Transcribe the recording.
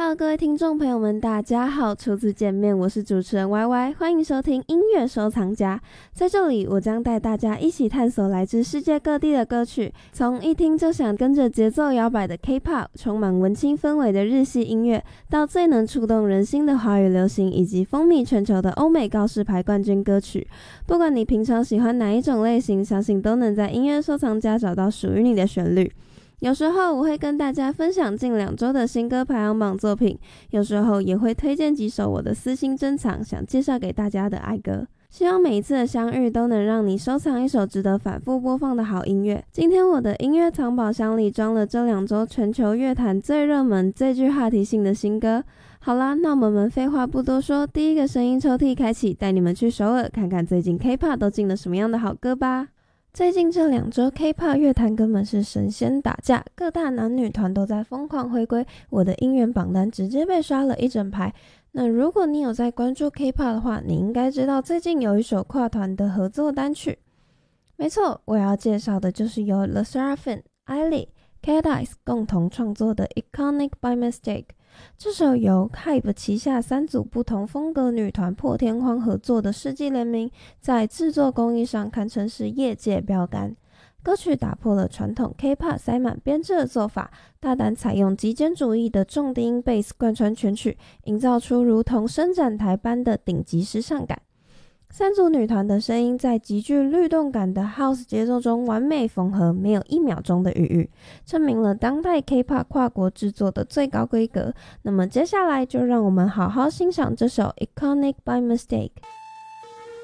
Hello， 各位听众朋友们，大家好！初次见面，我是主持人 YY， 欢迎收听音乐收藏家。在这里，我将带大家一起探索来自世界各地的歌曲，从一听就想跟着节奏摇摆的 K-pop， 充满文青氛围的日系音乐，到最能触动人心的华语流行，以及风靡全球的欧美告示牌冠军歌曲。不管你平常喜欢哪一种类型，相信都能在音乐收藏家找到属于你的旋律。有时候我会跟大家分享近2周的新歌排行榜作品，有时候也会推荐几首我的私心珍藏，想介绍给大家的爱歌。希望每一次的相遇都能让你收藏一首值得反复播放的好音乐。今天我的音乐藏宝箱里装了这2周全球乐坛最热门、最具话题性的新歌。好啦，那我们废话不多说，第一个声音抽屉开启，带你们去首尔看看最近 K-pop 都进了什么样的好歌吧。最近这2周 K-pop 乐坛根本是神仙打架，各大男女团都在疯狂回归，我的音源榜单直接被刷了一整排。那如果你有在关注 K-pop 的话，你应该知道最近有一首跨团的合作单曲。没错，我要介绍的就是由 LE SSERAFIM、ILY、Cat Eyes 共同创作的 Iconic by Mistake。这首由 HYBE 旗下3组不同风格女团破天荒合作的世纪联名，在制作工艺上堪称是业界标杆。歌曲打破了传统 K-pop 塞满编制的做法，大胆采用极简主义的重低音 bass 贯穿全曲，营造出如同伸展台般的顶级时尚感。3组女团的声音在极具律动感的 House 节奏中完美缝合，没有1秒钟的余裕，证明了当代 K-pop 跨国制作的最高规格。那么接下来就让我们好好欣赏这首 Iconic by Mistake。